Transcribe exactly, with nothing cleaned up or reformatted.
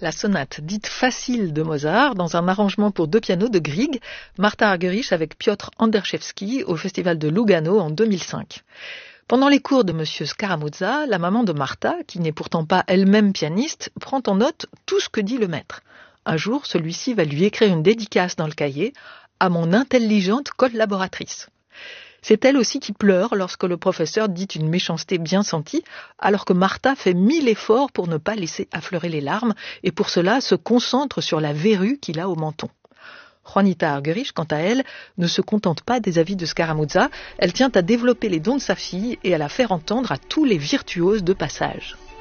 La sonate dite facile de Mozart dans un arrangement pour deux pianos de Grieg, Martha Argerich avec Piotr Anderszewski au festival de Lugano en deux mille cinq. Pendant les cours de Monsieur Scaramuzza, la maman de Martha, qui n'est pourtant pas elle-même pianiste, prend en note tout ce que dit le maître. Un jour, celui-ci va lui écrire une dédicace dans le cahier « À mon intelligente collaboratrice ». C'est elle aussi qui pleure lorsque le professeur dit une méchanceté bien sentie, alors que Martha fait mille efforts pour ne pas laisser affleurer les larmes et pour cela se concentre sur la verrue qu'il a au menton. Juanita Argerich, quant à elle, ne se contente pas des avis de Scaramuzza, elle tient à développer les dons de sa fille et à la faire entendre à tous les virtuoses de passage.